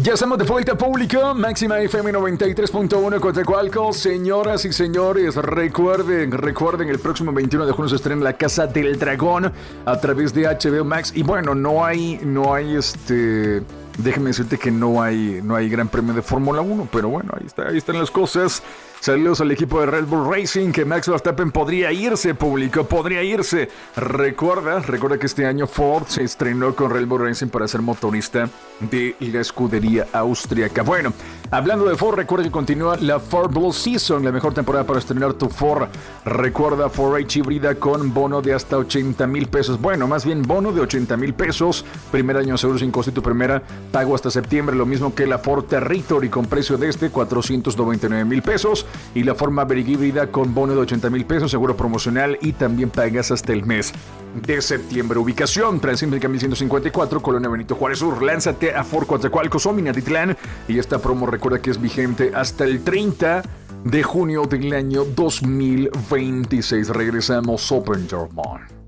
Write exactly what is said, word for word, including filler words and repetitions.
Ya estamos de vuelta, público. Máxima F M noventa y tres punto uno Coatzacoalcos. Señoras y señores, recuerden, recuerden, el próximo veintiuno de junio se estrena La Casa del Dragón a través de H B O Max. Y bueno, no hay, no hay este... Déjeme decirte que no hay, no hay gran premio de Fórmula uno, pero bueno, ahí está, ahí están las cosas. Saludos al equipo de Red Bull Racing, que Max Verstappen podría irse, público, podría irse. Recuerda, recuerda que este año Ford se estrenó con Red Bull Racing para ser motorista de la escudería austríaca. Bueno, hablando de Ford, recuerda que continúa la Ford Blue Season, la mejor temporada para estrenar tu Ford. Recuerda, Ford H híbrida con bono de hasta ochenta mil pesos. Bueno, más bien bono de ochenta mil pesos. Primer año seguro sin costo y tu primera pago hasta septiembre, lo mismo que la Ford Territory con precio de este cuatrocientos noventa y nueve mil pesos. Y la Ford Maverick híbrida con bono de ochenta mil pesos, seguro promocional, y también pagas hasta el mes de septiembre. Ubicación: Transísmica mil ciento cincuenta y cuatro, Colonia Benito Juárez Sur. Lánzate a Ford Coatzacoalcos o Minatitlán. Y esta promo, recuerda que es vigente hasta el treinta de junio del año dos mil veintiséis. Regresamos. Open your mind.